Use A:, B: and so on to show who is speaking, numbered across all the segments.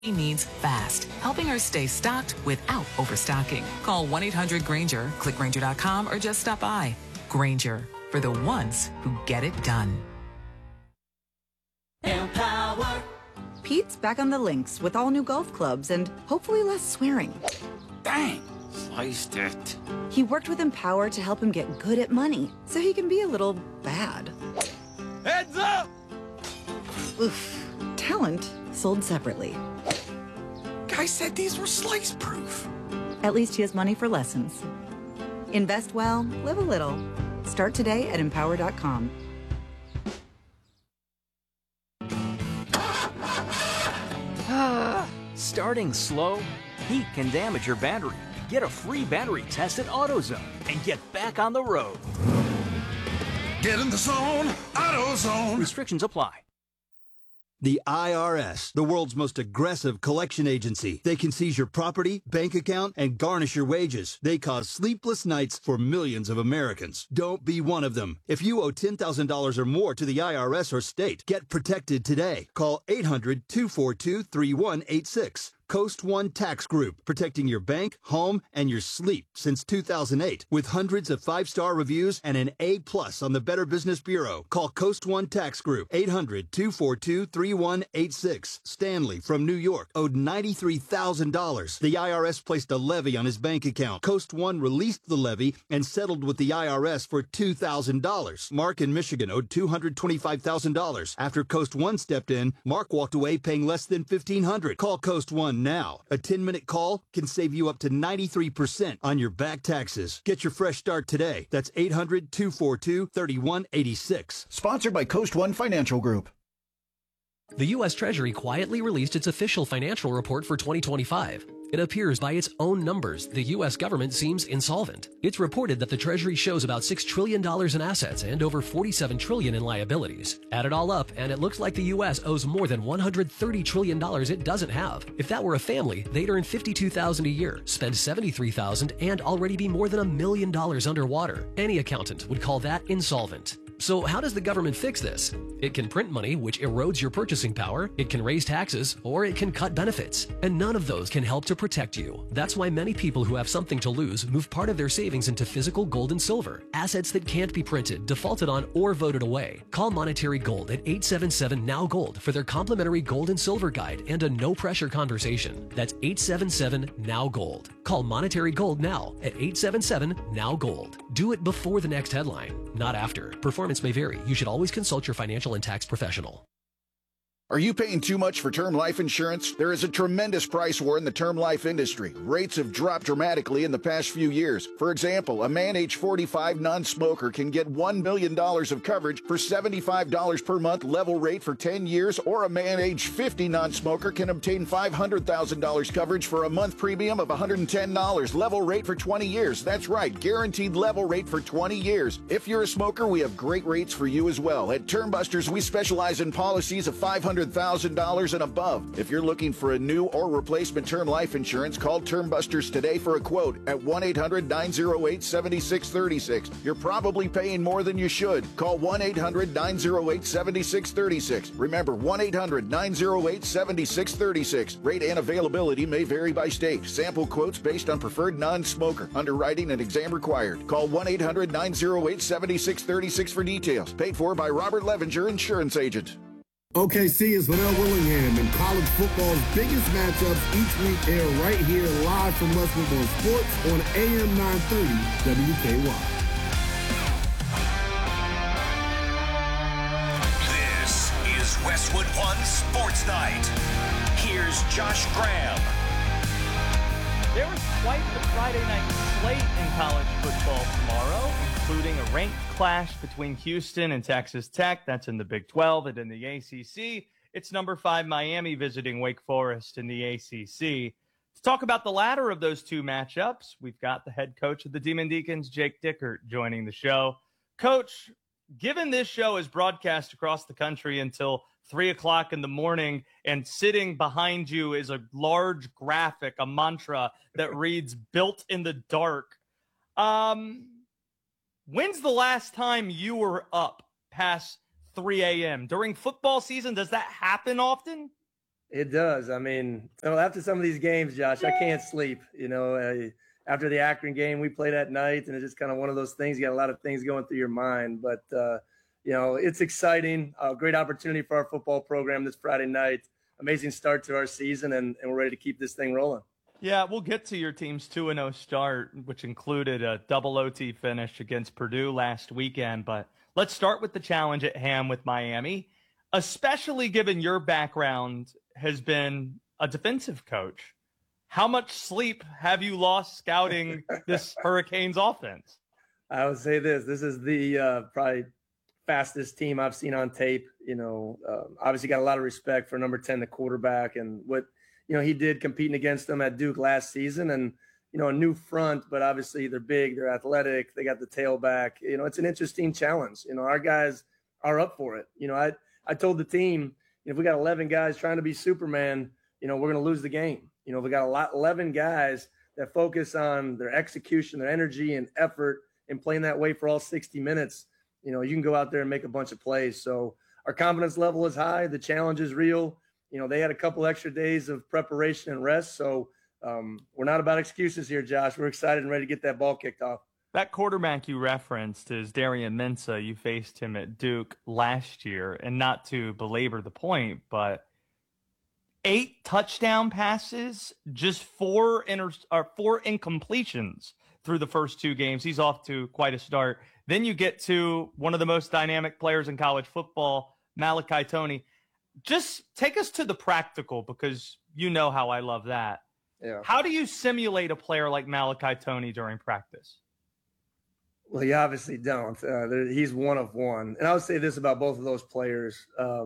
A: needs fast, helping her stay stocked without overstocking. Call 1-800-GRANGER, click Grainger.com, or just stop by. Grainger, for the ones who get it done.
B: Empower.
C: Pete's back on the links with all new golf clubs and hopefully less swearing.
D: Dang, sliced it.
C: He worked with Empower to help him get good at money so he can be a little bad.
D: Heads up!
C: Oof. Talent sold separately.
D: Guy said these were slice proof.
C: At least he has money for lessons. Invest well, live a little. Start today at empower.com.
E: Starting slow? Heat can damage your battery. Get a free battery test at AutoZone and get back on the road.
F: Get in the zone, AutoZone.
E: Restrictions apply.
G: The IRS, the world's most aggressive collection agency. They can seize your property, bank account, and garnish your wages. They cause sleepless nights for millions of Americans. Don't be one of them. If you owe $10,000 or more to the IRS or state, get protected today. Call 800-242-3186. Coast One Tax Group, protecting your bank, home, and your sleep since 2008. With hundreds of 5-star reviews and an A+ on the Better Business Bureau. Call Coast One Tax Group, 800-242-3186. Stanley from New York owed $93,000. The IRS placed a levy on his bank account. Coast One released the levy and settled with the IRS for $2,000. Mark in Michigan owed $225,000. After Coast One stepped in, Mark walked away paying less than $1,500. Call Coast One now. A 10-minute call can save you up to 93% on your back taxes. Get your fresh start today. That's 800-242-3186.
H: Sponsored by Coast One Financial Group.
I: The U.S. Treasury quietly released its official financial report for 2025. It appears by its own numbers the U.S. government seems insolvent. It's reported that the Treasury shows about $6 trillion in assets and over $47 trillion in liabilities. Add it all up, and it looks like the U.S. owes more than $130 trillion it doesn't have. If that were a family, they'd earn $52,000 a year, spend $73,000, and already be more than $1 million underwater. Any accountant would call that insolvent. So how does the government fix this? It can print money, which erodes your purchasing power, it can raise taxes, or it can cut benefits. And none of those can help to protect you. That's why many people who have something to lose move part of their savings into physical gold and silver, assets that can't be printed, defaulted on, or voted away. Call Monetary Gold at 877-NOW-GOLD for their complimentary gold and silver guide and a no-pressure conversation. That's 877-NOW-GOLD. Call Monetary Gold now at 877-NOW-GOLD. Do it before the next headline, not after. Performance may vary. You should always consult your financial and tax professional.
H: Are you paying too much for term life insurance? There is a tremendous price war in the term life industry. Rates have dropped dramatically in the past few years. For example, a man age 45 non-smoker can get $1 million of coverage for $75 per month level rate for 10 years, or a man age 50 non-smoker can obtain $500,000 coverage for a month premium of $110 level rate for 20 years. That's right, guaranteed level rate for 20 years. If you're a smoker, we have great rates for you as well. At Term Busters, we specialize in policies of $500,000 and above. If you're looking for a new or replacement term life insurance, call Term Busters today for a quote at 1-800-908-7636. You're probably paying more than you should. Call 1-800-908-7636. Remember, 1-800-908-7636. Rate and availability may vary by state. Sample quotes based on preferred non-smoker. Underwriting and exam required. Call 1-800-908-7636 for details. Paid for by Robert Levenger, Insurance Agent.
J: OKC is Liddell Willingham, and college football's biggest matchups each week air right here live from Westwood One Sports on AM 930 WKY.
K: This is Westwood One Sports Night. Here's Josh Graham.
L: There was quite the Friday night slate in college football tomorrow, including a ranked clash between Houston and Texas Tech. That's in the Big 12 and in the ACC. It's number 5 Miami visiting Wake Forest in the ACC. To talk about the latter of those two matchups, we've got the head coach of the Demon Deacons, Jake Dickert, joining the show. Coach, given this show is broadcast across the country until 3 o'clock in the morning, and sitting behind you is a large graphic, a mantra that reads "Built in the Dark." When's the last time you were up past 3 a.m.? During football season, does that happen often?
B: It does. I mean, after some of these games, Josh, I can't sleep. After the Akron game, we played at night, and it's just kind of one of those things. You got a lot of things going through your mind, but it's exciting. A great opportunity for our football program this Friday night. Amazing start to our season, and we're ready to keep this thing rolling.
L: Yeah, we'll get to your team's 2-0 start, which included a double OT finish against Purdue last weekend. But let's start with the challenge at hand with Miami, especially given your background has been a defensive coach. How much sleep have you lost scouting this Hurricanes offense?
B: I would say this is the probably fastest team I've seen on tape. Obviously got a lot of respect for number 10, the quarterback, and what he did competing against them at Duke last season, and a new front, but obviously they're big, they're athletic, they got the tailback. It's an interesting challenge. Our guys are up for it. I told the team, if we got 11 guys trying to be Superman, we're going to lose the game. We got 11 guys that focus on their execution, their energy and effort, and playing that way for all 60 minutes. You can go out there and make a bunch of plays. So our confidence level is high. The challenge is real. They had a couple extra days of preparation and rest. So we're not about excuses here, Josh. We're excited and ready to get that ball kicked off.
L: That quarterback you referenced is Darian Mensah. You faced him at Duke last year. And not to belabor the point, but 8 touchdown passes, just 4 incompletions through the first 2 games. He's off to quite a start. Then you get to one of the most dynamic players in college football, Malachi Toney. Just take us to the practical, because you know how I love that.
B: Yeah.
L: How do you simulate a player like Malachi Toney during practice?
B: Well, you obviously don't. He's one of one. And I would say this about both of those players.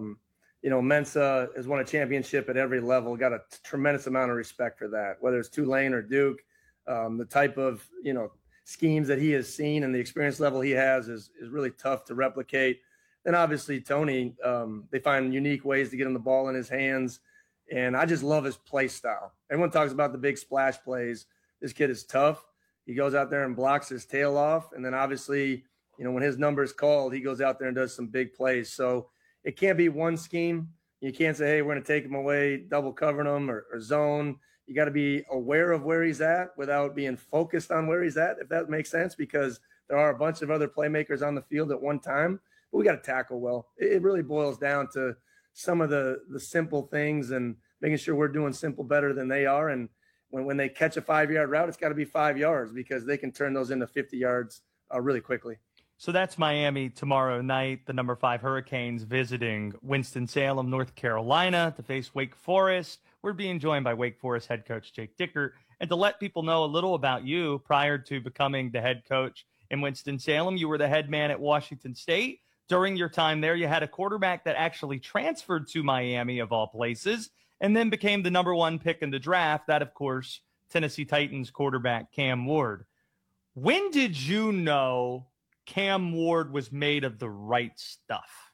B: Mensah has won a championship at every level, got a tremendous amount of respect for that, whether it's Tulane or Duke. The type of, schemes that he has seen and the experience level he has is really tough to replicate. Then obviously Toney, they find unique ways to get him the ball in his hands. And I just love his play style. Everyone talks about the big splash plays. This kid is tough. He goes out there and blocks his tail off. And then obviously, when his number is called, he goes out there and does some big plays. So it can't be one scheme. You can't say, hey, we're going to take him away, double covering him or zone. You got to be aware of where he's at without being focused on where he's at, if that makes sense, because there are a bunch of other playmakers on the field at one time. But we got to tackle well. It really boils down to some of the simple things and making sure we're doing simple better than they are. And when they catch a 5-yard route, it's got to be 5 yards, because they can turn those into 50 yards really quickly.
L: So that's Miami tomorrow night. The number 5 Hurricanes visiting Winston-Salem, North Carolina to face Wake Forest. We're being joined by Wake Forest head coach Jake Dickert. And to let people know a little about you, prior to becoming the head coach in Winston-Salem, you were the head man at Washington State. During your time there, you had a quarterback that actually transferred to Miami, of all places, and then became the number 1 pick in the draft. That, of course, Tennessee Titans quarterback Cam Ward. When did you know Cam Ward was made of the right stuff?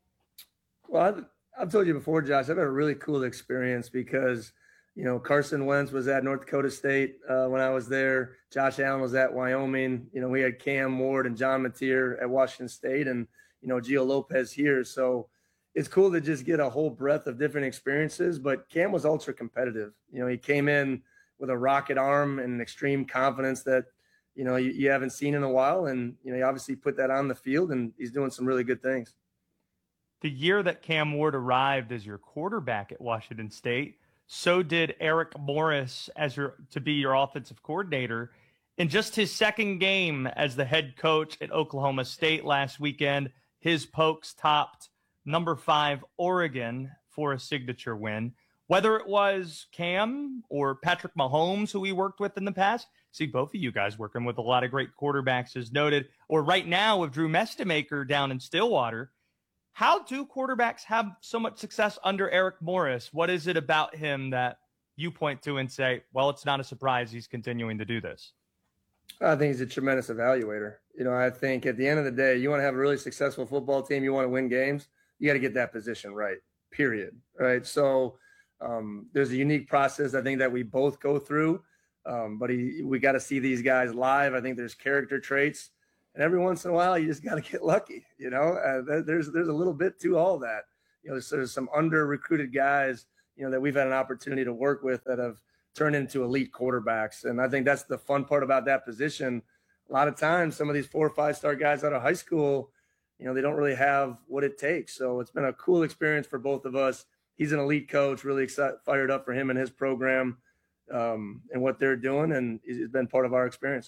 B: Well, I've told you before, Josh, I've had a really cool experience because, Carson Wentz was at North Dakota State when I was there. Josh Allen was at Wyoming. We had Cam Ward and John Mateer at Washington State, and, Gio Lopez here. So it's cool to just get a whole breadth of different experiences. But Cam was ultra competitive. He came in with a rocket arm and an extreme confidence that, you haven't seen in a while. And, he obviously put that on the field, and he's doing some really good things.
L: The year that Cam Ward arrived as your quarterback at Washington State, so did Eric Morris to be your offensive coordinator. In just his second game as the head coach at Oklahoma State last weekend, his Pokes topped number 5 Oregon for a signature win. Whether it was Cam or Patrick Mahomes, who we worked with in the past, see both of you guys working with a lot of great quarterbacks as noted, or right now with Drew Mestemaker down in Stillwater. How do quarterbacks have so much success under Eric Morris? What is it about him that you point to and say, well, it's not a surprise he's continuing to do this?
B: I think he's a tremendous evaluator. I think at the end of the day, you want to have a really successful football team, you want to win games, you got to get that position right, period. Right. So there's a unique process, I think, that we both go through. But we got to see these guys live. I think there's character traits. And every once in a while, you just got to get lucky. There's a little bit to all that. There's some under-recruited guys, that we've had an opportunity to work with that have turned into elite quarterbacks. And I think that's the fun part about that position. A lot of times, some of these 4 or 5-star guys out of high school, they don't really have what it takes. So it's been a cool experience for both of us. He's an elite coach, really fired up for him and his program and what they're doing. And it's been part of our experience.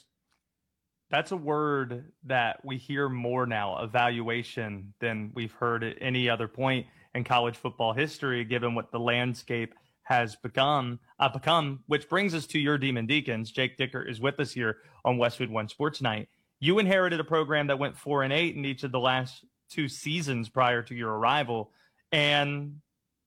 L: That's a word that we hear more now, evaluation, than we've heard at any other point in college football history, given what the landscape has become, which brings us to your Demon Deacons. Jake Dicker is with us here on Westwood One Sports Night. You inherited a program that went 4-8 in each of the last 2 seasons prior to your arrival. And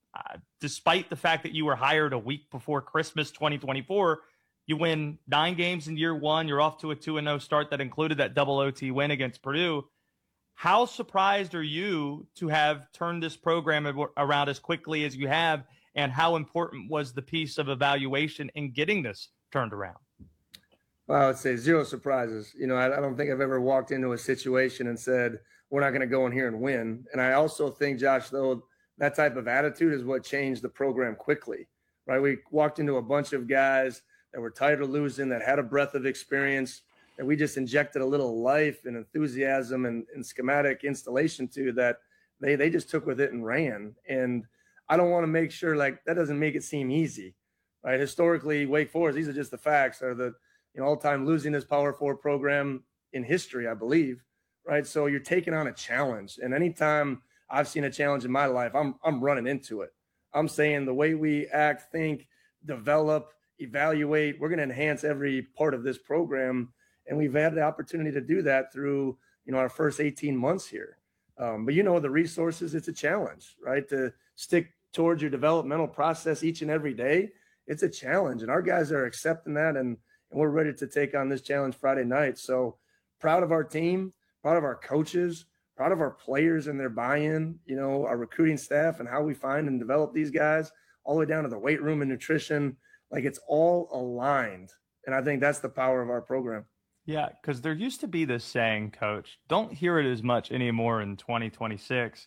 L: despite the fact that you were hired a week before Christmas 2024, you win 9 games in year 1. You're off to a 2-0 start that included that double OT win against Purdue. How surprised are you to have turned this program around as quickly as you have? And how important was the piece of evaluation in getting this turned around?
B: Well, I would say 0 surprises. I don't think I've ever walked into a situation and said, we're not going to go in here and win. And I also think, Josh, though, that type of attitude is what changed the program quickly, right? We walked into a bunch of guys that were tired of losing, that had a breadth of experience, that we just injected a little life and enthusiasm and schematic installation to, that they just took with it and ran. And I don't want to make sure, like, that doesn't make it seem easy, right? Historically, Wake Forest, these are just the facts, are the all-time losingest Power 4 program in history, I believe, right? So you're taking on a challenge. And anytime I've seen a challenge in my life, I'm running into it. I'm saying the way we act, think, develop, evaluate, we're going to enhance every part of this program. And we've had the opportunity to do that through, our first 18 months here. But the resources, it's a challenge, right? To stick towards your developmental process each and every day, it's a challenge. And our guys are accepting that, and we're ready to take on this challenge Friday night. So proud of our team, proud of our coaches, proud of our players and their buy-in, our recruiting staff and how we find and develop these guys, all the way down to the weight room and nutrition. Like, it's all aligned. And I think that's the power of our program.
L: Yeah, because there used to be this saying, Coach, don't hear it as much anymore in 2026.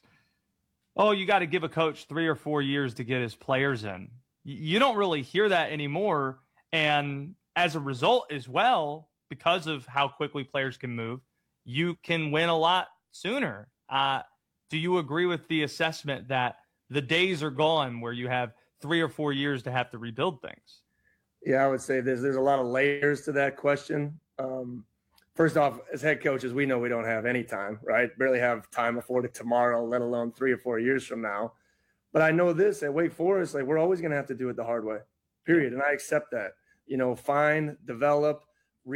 L: Oh, you got to give a coach 3 or 4 years to get his players in. You don't really hear that anymore. And as a result as well, because of how quickly players can move, you can win a lot sooner. Do you agree with the assessment that the days are gone where you have 3 or 4 years to have to rebuild things?
B: Yeah, I would say there's a lot of layers to that question. First off, as head coaches, we know we don't have any time, right? Barely have time afforded tomorrow, let alone 3 or 4 years from now. But I know this at Wake Forest, like, we're always going to have to do it the hard way, period. And I accept that. Find, develop,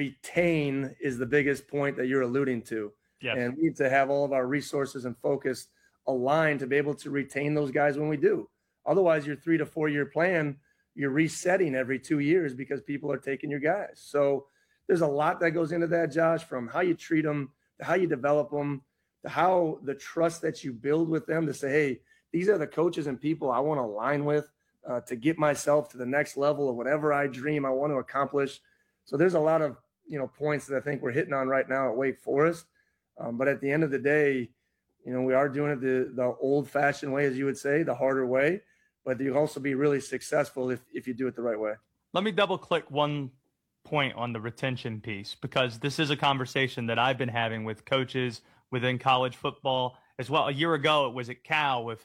B: retain is the biggest point that you're alluding to.
L: Yes.
B: And we need to have all of our resources and focus aligned to be able to retain those guys when we do. Otherwise, your 3 to 4 year plan, you're resetting every 2 years because people are taking your guys. So there's a lot that goes into that, Josh, from how you treat them, to how you develop them, to how the trust that you build with them to say, hey, these are the coaches and people I want to align with to get myself to the next level of whatever I dream I want to accomplish. So there's a lot of, points that I think we're hitting on right now at Wake Forest. But at the end of the day, we are doing it the old-fashioned way, as you would say, the harder way. But you'll also be really successful if you do it the right way. Let me
L: double-click one point on the retention piece, because this is a conversation that I've been having with coaches within college football as well. A year ago, it was at Cal with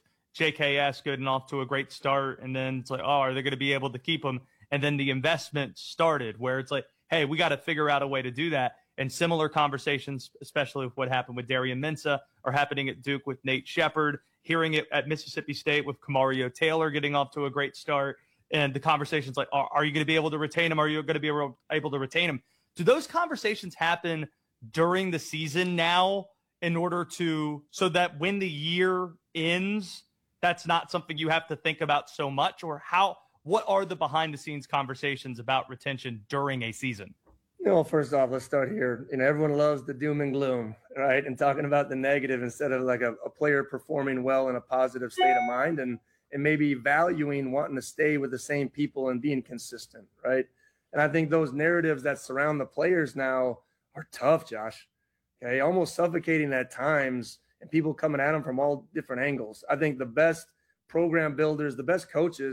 L: JKS getting off to a great start, and then it's like, oh, are they going to be able to keep them? And then the investment started where it's like, hey, we got to figure out a way to do that. And similar conversations, especially with what happened with Darian Mensah, are happening at Duke with Nate Shepard, hearing it at Mississippi State with Kamario Taylor getting off to a great start. And the conversations like, are you going to be able to retain him? Are you going to be able to retain him? Do those conversations happen during the season now in order so that when the year ends, that's not something you have to think about so much? Or what are the behind the scenes conversations about retention during a season?
B: First off, let's start here. Everyone loves the doom and gloom, right? And talking about the negative instead of like a player performing well in a positive state of mind and maybe valuing wanting to stay with the same people and being consistent, right? And I think those narratives that surround the players now are tough, Josh. Okay, almost suffocating at times, and people coming at them from all different angles. I think the best program builders, the best coaches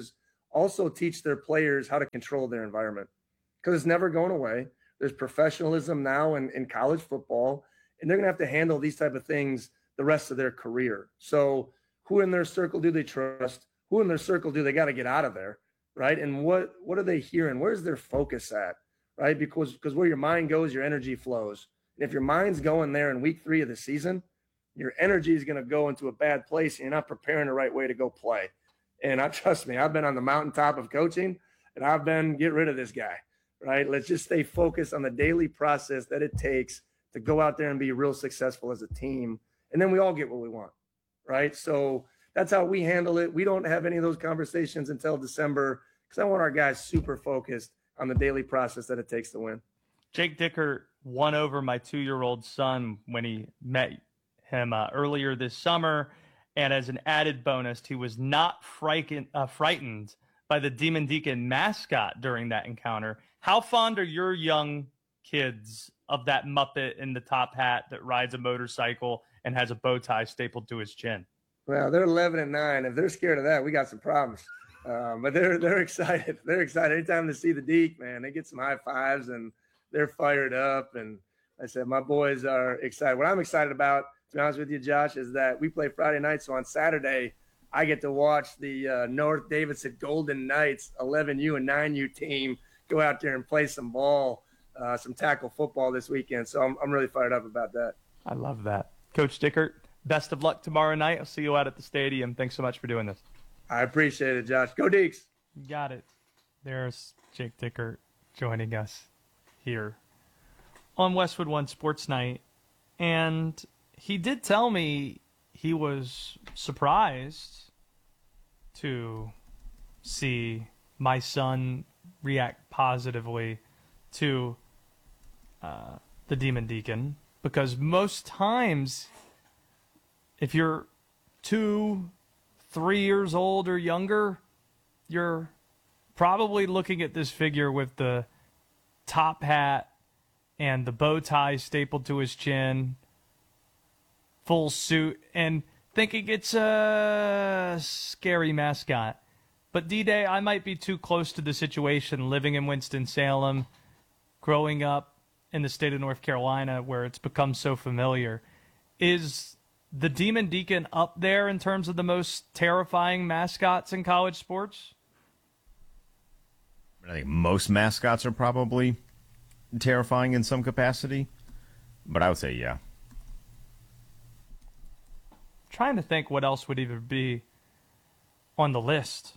B: also teach their players how to control their environment, because it's never going away. There's professionalism now in college football, and they're going to have to handle these type of things the rest of their career. So who in their circle do they trust? Who in their circle do they got to get out of there, right? And what are they hearing? Where's their focus at, right? Because where your mind goes, your energy flows. And if your mind's going there in week 3 of the season, your energy is going to go into a bad place, and you're not preparing the right way to go play. And trust me, I've been on the mountaintop of coaching, and I've been get rid of this guy, right? Let's just stay focused on the daily process that it takes to go out there and be real successful as a team. And then we all get what we want, right? So that's how we handle it. We don't have any of those conversations until December, because I want our guys super focused on the daily process that it takes to win.
L: Jake Dickert won over my 2-year-old son when he met him earlier this summer. And as an added bonus, he was not frightened by the Demon Deacon mascot during that encounter. How fond are your young kids of that Muppet in the top hat that rides a motorcycle and has a bow tie stapled to his chin?
B: Well, they're 11 and 9. If they're scared of that, we got some problems. But they're excited. They're excited. Anytime they see the Deke, man, they get some high fives and they're fired up. And I said, my boys are excited. What I'm excited about, to be honest with you, Josh, is that we play Friday night. So on Saturday, I get to watch the North Davidson Golden Knights 11U and 9U team go out there and play some ball, some tackle football this weekend. So I'm really fired up about that.
L: I love that. Coach Dickert, best of luck tomorrow night. I'll see you out at the stadium. Thanks so much for doing this.
B: I appreciate it, Josh. Go Deeks.
L: You got it. There's Jake Dickert joining us here on Westwood One Sports Night. And he did tell me he was surprised to see my son react positively to the Demon Deacon, because most times if you're 2-3 years old or younger, you're probably looking at this figure with the top hat and the bow tie stapled to his chin, full suit, and thinking it's a scary mascot. But D-Day, I might be too close to the situation, living in Winston-Salem, growing up in the state of North Carolina where it's become so familiar. Is the Demon Deacon up there in terms of the most terrifying mascots in college sports?
M: I think most mascots are probably terrifying in some capacity, but I would say yeah.
L: Trying to think what else would even be on the list.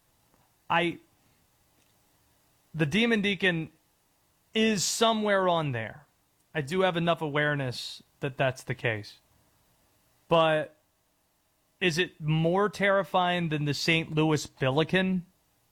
L: The Demon Deacon is somewhere on there. I do have enough awareness that that's the case. But is it more terrifying than the St. Louis Billiken?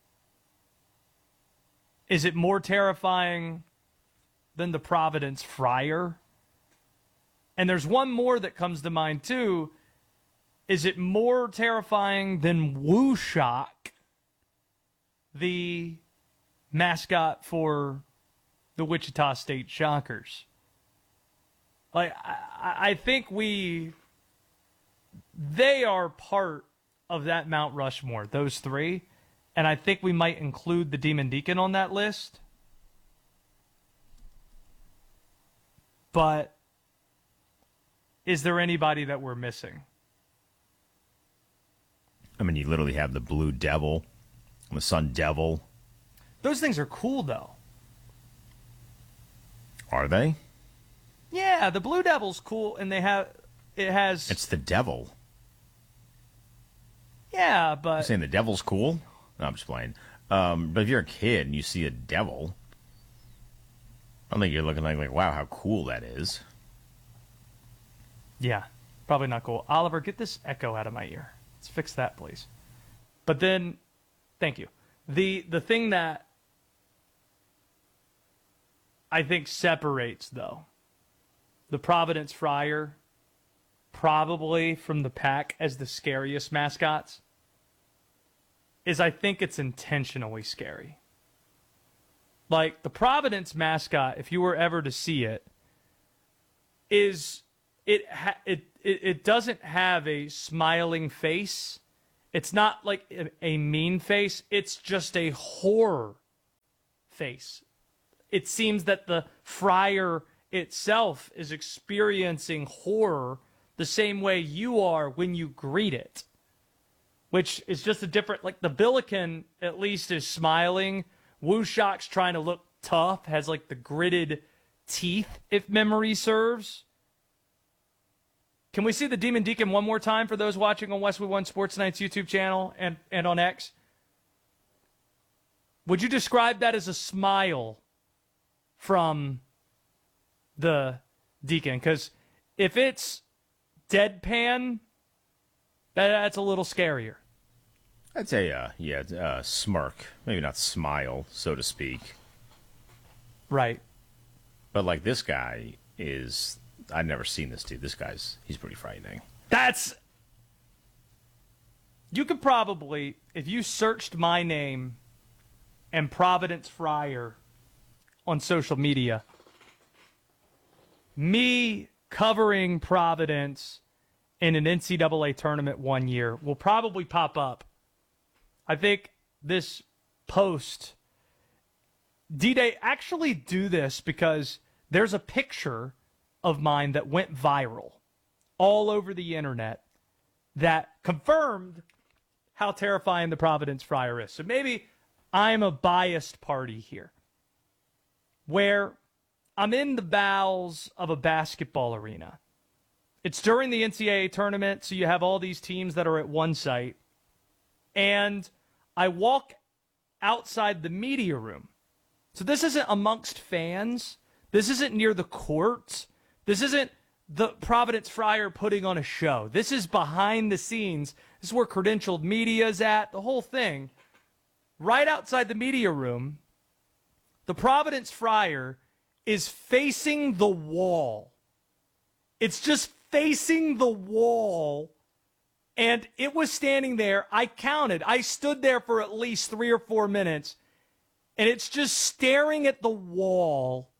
L: Is it more terrifying than the Providence Friar? And there's one more that comes to mind too. Is it more terrifying than Woo Shock, the mascot for the Wichita State Shockers? Like, I think they are part of that Mount Rushmore, those three. And I think we might include the Demon Deacon on that list. But is there anybody that we're missing?
M: I mean, you literally have the Blue Devil, the Sun Devil.
L: Those things are cool, though.
M: Are they?
L: Yeah, the Blue Devil's cool, and it's
M: the devil.
L: Yeah, but
M: You're saying the devil's cool? No, I'm just playing. But if you're a kid and you see a devil, I don't think you're looking like, wow, how cool that is.
L: Yeah, probably not cool. Oliver, get this echo out of my ear. Let's fix that, please. But then, thank you. The thing that I think separates, though, the Providence Friar probably from the pack as the scariest mascots is I think it's intentionally scary. Like, the Providence mascot, if you were ever to see it, it doesn't have a smiling face, It's not like a mean face. It's just a horror face. It seems that the friar itself is experiencing horror the same way you are when you greet it, which is just a different, like the Billiken at least is smiling. Wushak's trying to look tough, has like the gritted teeth, if memory serves. Can we see the Demon Deacon one more time for those watching on Westwood One Sports Night's YouTube channel and on X? Would you describe that as a smile from the Deacon? Because if it's deadpan, that's a little scarier.
M: I'd say, smirk. Maybe not smile, so to speak.
L: Right.
M: But, like, this guy is... I've never seen this dude. He's pretty frightening.
L: You could probably, if you searched my name and Providence Friar on social media, me covering Providence in an NCAA tournament one year will probably pop up. I think this post, D-Day, actually do this because there's a picture of mine that went viral all over the internet that confirmed how terrifying the Providence Friar is. So maybe I'm a biased party here, where I'm in the bowels of a basketball arena. It's during the NCAA tournament, so you have all these teams that are at one site, and I walk outside the media room. So this isn't amongst fans. This isn't near the court. This isn't the Providence Friar putting on a show. This is behind the scenes. This is where credentialed media is at, the whole thing. Right outside the media room, the Providence Friar is facing the wall. It's just facing the wall. And it was standing there. I counted. I stood there for at least 3 or 4 minutes. And it's just staring at the wall.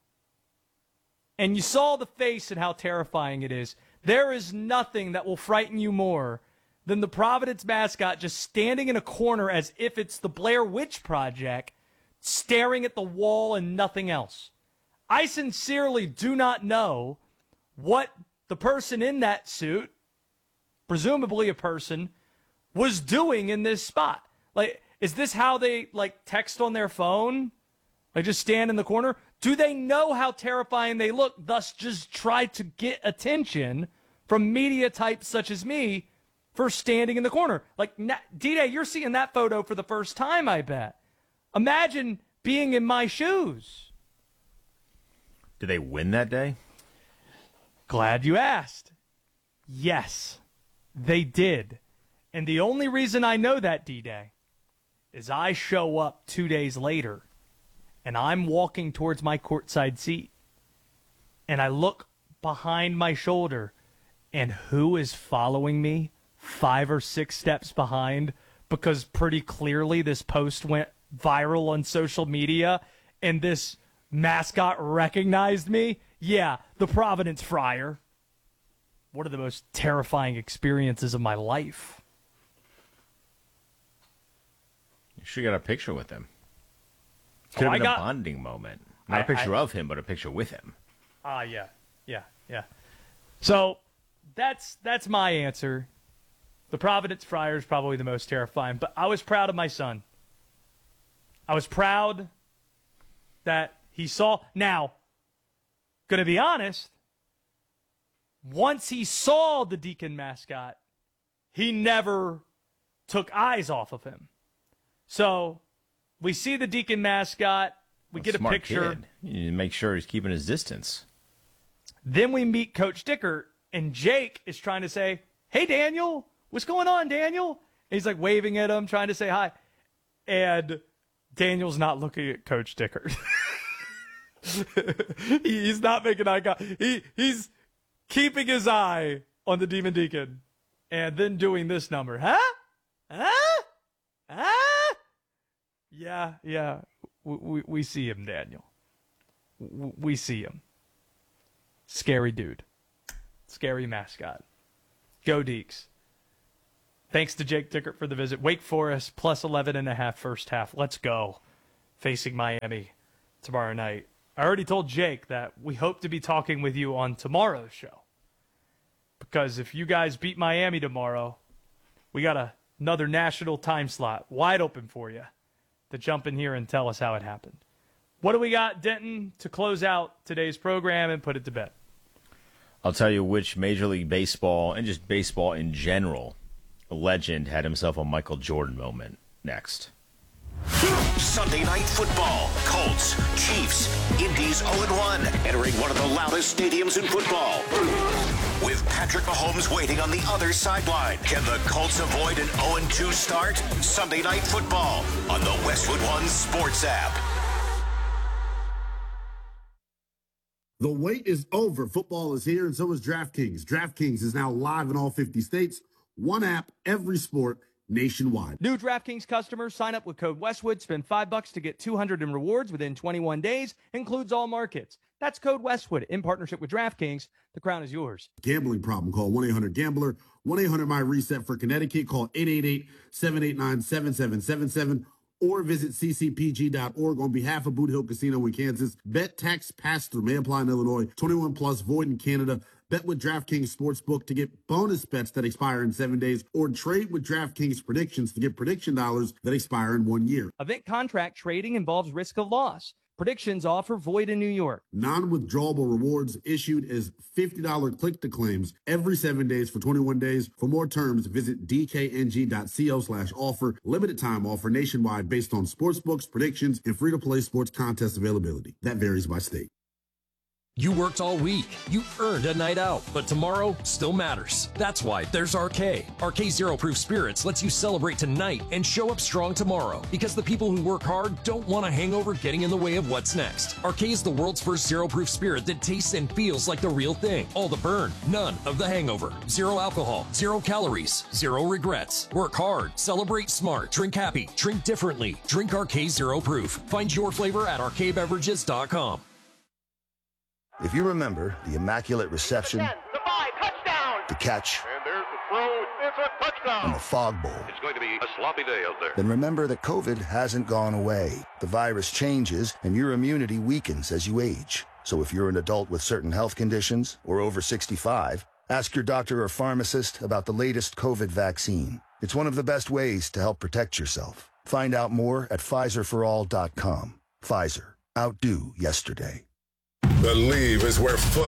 L: And you saw the face and how terrifying it is. There is nothing that will frighten you more than the Providence mascot just standing in a corner as if it's the Blair Witch Project, staring at the wall and nothing else. I sincerely do not know what the person in that suit, presumably a person, was doing in this spot. Like, is this how they, like, text on their phone? Like, just stand in the corner? Do they know how terrifying they look, thus just try to get attention from media types such as me for standing in the corner? Like, D-Day, you're seeing that photo for the first time, I bet. Imagine being in my shoes.
M: Did they win that day?
L: Glad you asked. Yes, they did. And the only reason I know that, D-Day, is I show up 2 days later and I'm walking towards my courtside seat, and I look behind my shoulder, and who is following me 5 or 6 steps behind? Because pretty clearly this post went viral on social media, and this mascot recognized me. Yeah, the Providence Friar. One of the most terrifying experiences of my life.
M: You should get a picture with him. Could have been a bonding moment. Not a picture of him, but a picture with him.
L: Yeah. So that's my answer. The Providence Friar is probably the most terrifying, but I was proud of my son. I was proud that he saw. Now, gonna be honest, once he saw the Deacon mascot, he never took eyes off of him. So we see the Deacon mascot. We get a picture.
M: Kid. You need to make sure he's keeping his distance.
L: Then we meet Coach Dickert, and Jake is trying to say, "Hey, Daniel, what's going on, Daniel?" And he's like waving at him, trying to say hi. And Daniel's not looking at Coach Dickert. He's not making eye contact. He's keeping his eye on the Demon Deacon, and then doing this number. Huh? Yeah. We see him, Daniel. We see him. Scary dude. Scary mascot. Go Deeks. Thanks to Jake Dickert for the visit. Wake Forest plus 11.5 first half. Let's go. Facing Miami tomorrow night. I already told Jake that we hope to be talking with you on tomorrow's show. Because if you guys beat Miami tomorrow, we got another national time slot wide open for you to jump in here and tell us how it happened. What do we got, Denton, to close out today's program and put it to bed?
M: I'll tell you which Major League Baseball and just baseball in general legend had himself a Michael Jordan moment next.
K: Sunday Night Football. Colts, Chiefs, Indy's 0-1, entering one of the loudest stadiums in football. With Patrick Mahomes waiting on the other sideline, can the Colts avoid an 0-2 start? Sunday Night Football on the Westwood One Sports app.
J: The wait is over. Football is here, and so is DraftKings. DraftKings is now live in all 50 states. One app, every sport, nationwide.
L: New DraftKings customers sign up with code Westwood. Spend $5 to get $200 in rewards within 21 days. Includes all markets. That's code Westwood in partnership with DraftKings. The crown is yours.
J: Gambling problem? Call 1-800-GAMBLER. 1-800-MY-RESET for Connecticut. Call 888-789-7777. Or visit ccpg.org on behalf of Boot Hill Casino in Kansas. Bet tax pass-through may apply in Illinois. 21 plus, void in Canada. Bet with DraftKings Sportsbook to get bonus bets that expire in 7 days, or trade with DraftKings Predictions to get prediction dollars that expire in 1 year.
L: Event contract trading involves risk of loss. Predictions offer void in New York.
J: Non-withdrawable rewards issued as $50 click-to-claims every 7 days for 21 days. For more terms, visit dkng.co/offer. Limited time offer nationwide based on sportsbooks, predictions, and free-to-play sports contest availability. That varies by state.
I: You worked all week. You earned a night out, but tomorrow still matters. That's why there's RK. RK Zero Proof Spirits lets you celebrate tonight and show up strong tomorrow, because the people who work hard don't want a hangover getting in the way of what's next. RK is the world's first zero proof spirit that tastes and feels like the real thing. All the burn, none of the hangover. Zero alcohol, 0 calories, 0 regrets. Work hard, celebrate smart, drink happy, drink differently. Drink RK Zero Proof. Find your flavor at rkbeverages.com.
N: If you remember the immaculate reception,
O: the 5, touchdown!
N: the catch,
O: And there's the throw, it's a touchdown!
N: and the fog bowl,
O: It's going to be a sloppy day out there.
N: then remember that COVID hasn't gone away. The virus changes, and your immunity weakens as you age. So if you're an adult with certain health conditions or over 65, ask your doctor or pharmacist about the latest COVID vaccine. It's one of the best ways to help protect yourself. Find out more at PfizerForAll.com. Pfizer. Outdo yesterday.
F: Believe is where football